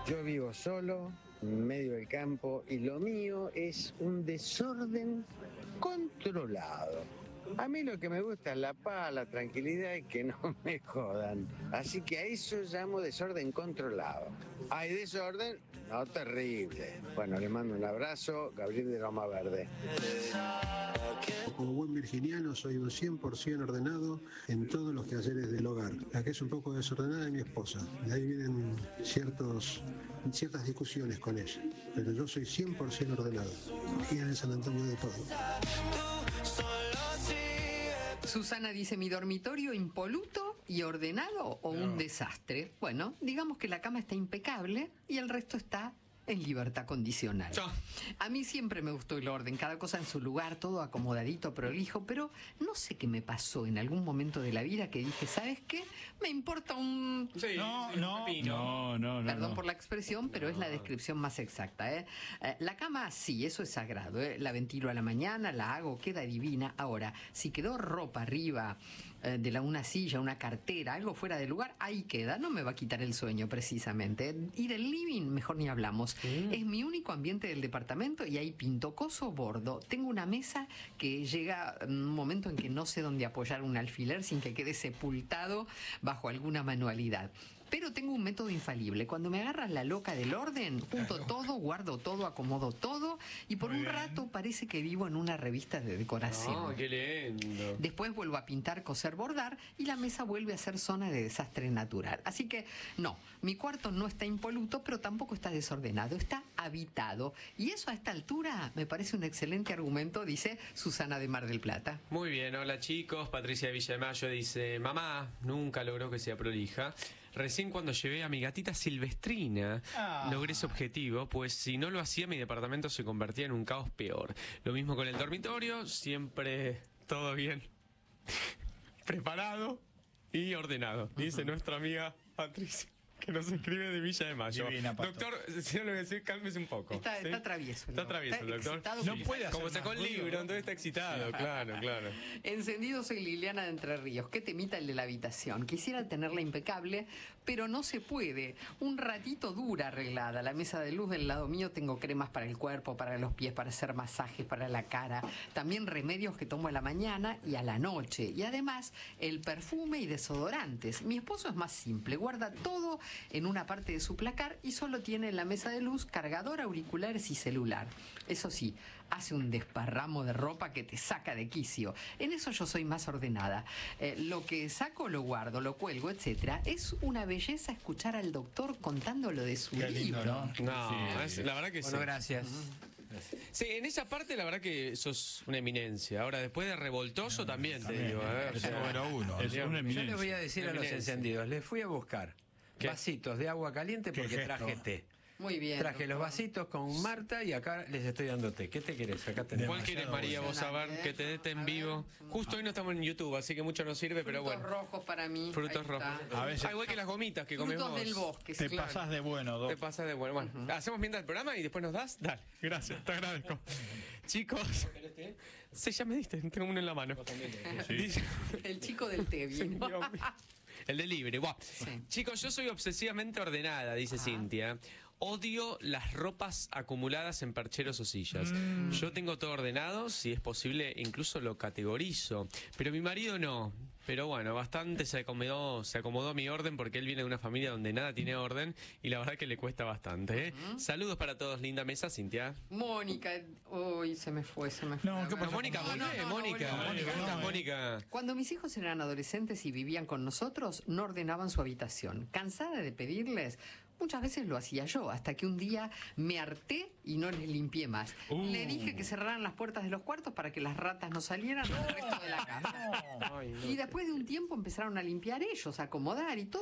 Yo vivo solo, en medio del campo, y lo mío es un desorden controlado. A mí lo que me gusta es la paz, la tranquilidad y que no me jodan. Así que a eso llamo desorden controlado. ¿Hay desorden? No, terrible. Bueno, les mando un abrazo, Gabriel de Loma Verde. Como buen virginiano soy un 100% ordenado en todos los quehaceres del hogar. La que es un poco desordenada es mi esposa. De ahí vienen ciertas discusiones con ella. Pero yo soy 100% ordenado. Y en el San Antonio de todo. Susana dice, mi dormitorio impoluto y ordenado o un desastre. Bueno, digamos que la cama está impecable y el resto está en libertad condicional. A mí siempre me gustó el orden, cada cosa en su lugar, todo acomodadito, prolijo, pero no sé qué me pasó en algún momento de la vida que dije, ¿sabes qué? Me importa un... Sí, No. Perdón por la expresión, pero es la descripción más exacta, ¿eh? La cama, sí, eso es sagrado, ¿eh? La ventilo a la mañana, la hago, queda divina. Ahora, si quedó ropa arriba de una silla, una cartera, algo fuera de lugar, ahí queda, no me va a quitar el sueño precisamente. Y del living, mejor ni hablamos. Es mi único ambiente del departamento y ahí pinto coso bordo. Tengo una mesa que llega un momento en que no sé dónde apoyar un alfiler sin que quede sepultado bajo alguna manualidad. Pero tengo un método infalible. Cuando me agarras la loca del orden, junto todo, guardo todo, acomodo todo y por un rato parece que vivo en una revista de decoración. Oh, qué lindo. Después vuelvo a pintar, coser, bordar y la mesa vuelve a ser zona de desastre natural. Así que no, mi cuarto no está impoluto, pero tampoco está desordenado, está habitado. Y eso a esta altura me parece un excelente argumento, dice Susana de Mar del Plata. Muy bien, hola chicos. Patricia de Villa de Mayo dice, mamá, nunca logró que sea prolija. Recién cuando llevé a mi gatita Silvestrina logré ese objetivo, pues si no lo hacía mi departamento se convertía en un caos peor. Lo mismo con el dormitorio, siempre todo bien preparado y ordenado, dice nuestra amiga Patricia, que nos escribe de Villa de Mayo. Divina, Pato. Doctor, si no lo voy a decir, cálmese un poco. Está ¿sí? travieso. Está travieso, doctor. excitado. No puede hacer Como sacó más el ruido, libro, ¿no? entonces está excitado, claro. Encendido, soy Liliana de Entre Ríos. Qué temita el de la habitación. Quisiera tenerla impecable, pero no se puede. Un ratito dura arreglada. La mesa de luz del lado mío tengo cremas para el cuerpo, para los pies, para hacer masajes, para la cara. También remedios que tomo a la mañana y a la noche. Y además, el perfume y desodorantes. Mi esposo es más simple. Guarda todo en una parte de su placar y solo tiene en la mesa de luz cargador, auriculares y celular. Eso sí, hace un desparramo de ropa que te saca de quicio. En eso yo soy más ordenada. Lo que saco lo guardo, lo cuelgo, etcétera. Es una belleza escuchar al doctor contando lo de su Qué lindo, libro. ¿no? No, Sí. la verdad que Bueno, sí. gracias. Sí, en esa parte la verdad que sos una eminencia. Ahora, después de revoltoso también te digo. Es O sea, el número uno. Es una Yo les eminencia. voy a decir a los Eminencia. encendidos, les fui a buscar ¿Qué? vasitos de agua caliente Qué porque gesto. traje té. Muy bien. Traje los doctor. vasitos con Marta y acá les estoy dando té. ¿Qué te querés? Acá tenés. ¿Cuál quieres, María, vos a ver? Que te dete en vivo. Justo hoy no estamos en YouTube, así que mucho nos sirve, pero Frutos bueno. rojos para mí. Frutos Ahí rojos. está. A veces Ah, igual que las gomitas que Frutos comemos. del bosque. te claro. pasas de bueno, Te Doc. pasa de bueno. Bueno, hacemos mientras el programa y después nos das. Dale, gracias, te agradezco. Chicos, sí, ya me diste, tengo uno en la mano. Dice- El chico del té Sí, vino. Dios mío. El de libre, guau. Sí. Chicos, yo soy obsesivamente ordenada, dice Cintia. Odio las ropas acumuladas en percheros o sillas. Yo tengo todo ordenado, si es posible, incluso lo categorizo. Pero mi marido no. Pero bueno, bastante se acomodó a mi orden porque él viene de una familia donde nada tiene orden y la verdad que le cuesta bastante. ¿Eh? Saludos para todos, linda mesa, Cintia. Mónica. Uy, se me fue. No, ¿qué pasó? Mónica, No, volvé, no, Mónica. volvé. Mónica, ¿cómo estás, Mónica? Cuando mis hijos eran adolescentes y vivían con nosotros, no ordenaban su habitación. Cansada de pedirles, muchas veces lo hacía yo, hasta que un día me harté y no les limpié más. Le dije que cerraran las puertas de los cuartos para que las ratas no salieran al resto de la casa. Ay, no. Y después de un tiempo empezaron a limpiar ellos, a acomodar y todo.